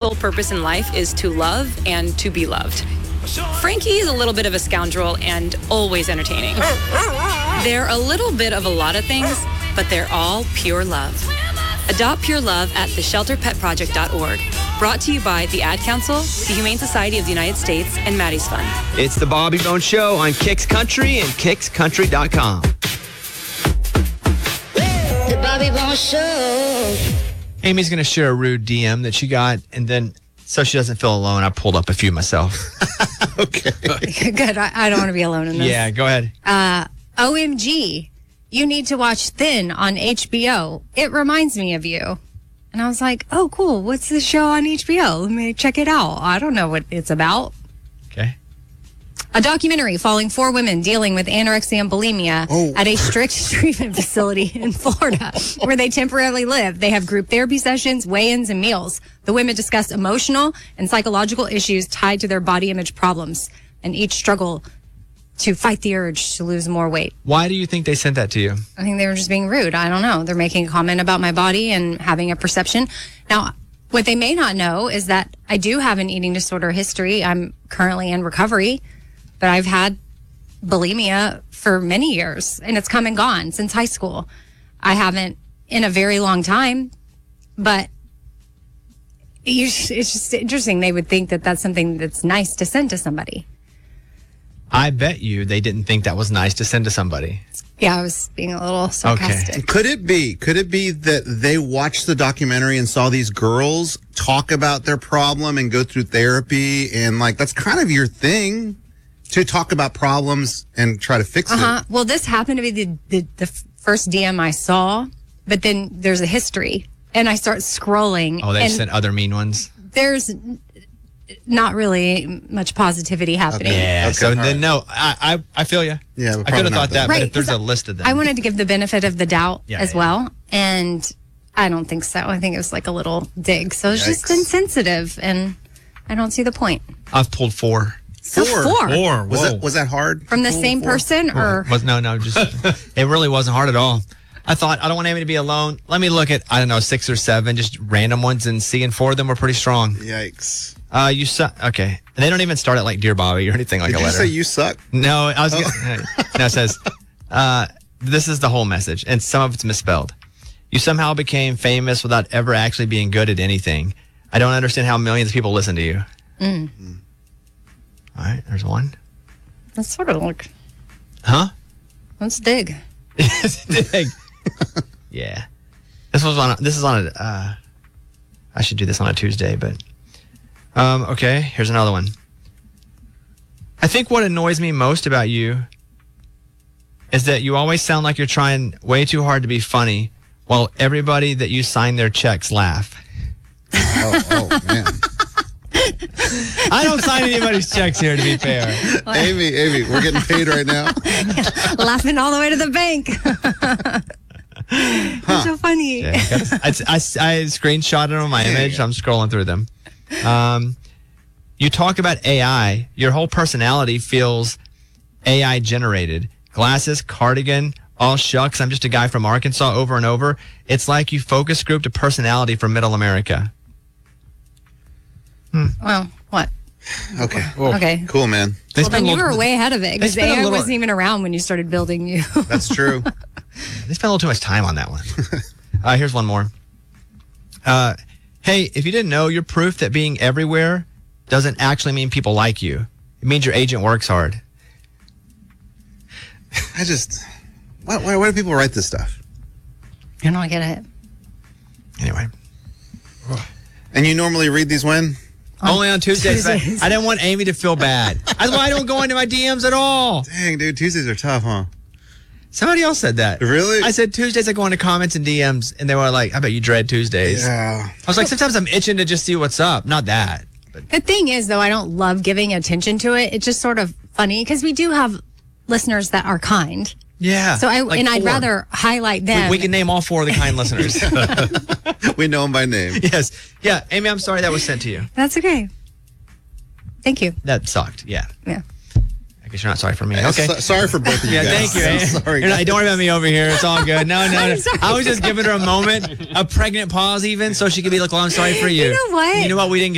sole purpose in life is to love and to be loved. Frankie is a little bit of a scoundrel and always entertaining. They're a little bit of a lot of things, but they're all pure love. Adopt pure love at theshelterpetproject.org. Brought to you by the Ad Council, the Humane Society of the United States, and Maddie's Fund. It's the Bobby Bones Show on Kicks Country and KicksCountry.com. The Bobby Bones Show. Amy's going to share a rude DM that she got, and then so she doesn't feel alone, I pulled up a few myself. Okay. Good. I don't want to be alone in this. Yeah, go ahead. OMG, you need to watch Thin on HBO. It reminds me of you. And I was like, oh, cool. What's this show on HBO? Let me check it out. I don't know what it's about. Okay. A documentary following 4 women dealing with anorexia and bulimia at a strict treatment facility in Florida where they temporarily live. They have group therapy sessions, weigh-ins, and meals. The women discuss emotional and psychological issues tied to their body image problems and each struggle to fight the urge to lose more weight. Why do you think they sent that to you? I think they were just being rude. I don't know. They're making a comment about my body and having a perception. Now, what they may not know is that I do have an eating disorder history. I'm currently in recovery, but I've had bulimia for many years, and it's come and gone since high school. I haven't in a very long time, but it's just interesting. They would think that that's something that's nice to send to somebody. I bet you they didn't think that was nice to send to somebody. Yeah, I was being a little sarcastic. Okay. Could it be that they watched the documentary and saw these girls talk about their problem and go through therapy, and like that's kind of your thing to talk about problems and try to fix it? Well, this happened to be the first DM I saw, but then there's a history, and I start scrolling. Oh, they and sent other mean ones? There's not really much positivity happening. Yeah, Okay, so all then right. no, I feel you. Yeah, but I could have probably thought not that, that. but Right, if there's 'cause a list of them. I wanted to give the benefit of the doubt as Yeah. well, and I don't think so. I think it was like a little dig. So it's just Yikes. insensitive, and I don't see the point. I've pulled 4. So four. Was that hard? From the Full same 4? person, or No, just it really wasn't hard at all. I thought I don't want Amy to be alone. Let me look at 6 or 7, just random ones, and seeing 4 of them were pretty strong. Yikes. Okay. And they don't even start at like Dear Bobby or anything like Did a you letter. say you suck? No, I was gonna, no, it says, this is the whole message, and some of it's misspelled. You somehow became famous without ever actually being good at anything. I don't understand how millions of people listen to you. All right, there's one. that's sort of like Huh? let's dig. Dig. Yeah. This is on a, I should do this on a Tuesday, but, okay, here's another one. I think what annoys me most about you is that you always sound like you're trying way too hard to be funny while everybody that you sign their checks laugh. Oh man. I don't sign anybody's checks here, to be fair. Amy, we're getting paid right now. Laughing all the way to the bank. That's so funny. Yeah, I screenshotted on my image. I'm scrolling through them. You talk about AI. Your whole personality feels AI generated. Glasses, cardigan, all shucks. I'm just a guy from Arkansas over and over. It's like you focus grouped a personality from middle America. Well, what? Okay. Okay. Cool, man. They Well, then spend a you were little- way ahead of it because spent a AI little- wasn't even around when you started building you. That's true. They spent a little too much time on that one. Here's one more. Hey, if you didn't know, you're proof that being everywhere doesn't actually mean people like you. It means your agent works hard. Why do people write this stuff? You know, I get it. Anyway. And you normally read these when? Only on Tuesdays. Tuesdays. I didn't want Amy to feel bad. That's why I don't go into my DMs at all. Dang, dude, Tuesdays are tough, huh? Somebody else said that. Really? I said Tuesdays I go into comments and DMs, and they were like, I bet you dread Tuesdays. Yeah. I was like, sometimes I'm itching to just see what's up. Not that. The thing is, though, I don't love giving attention to it. It's just sort of funny because we do have listeners that are kind. Yeah. So like I'd 4. rather highlight them. We can name all 4 of the kind listeners. We know them by name. Yes. Yeah. Amy, I'm sorry that was sent to you. That's okay. Thank you. That sucked. Yeah. Yeah. I guess you're not sorry for me. Okay. Sorry for both of you Yeah, guys. thank you. I'm Amy. sorry. You're not- don't worry about me over here. It's all good. No. sorry. I was just giving her a moment, a pregnant pause even, so she could be like, well, I'm sorry for you. You know what? You know what? We didn't get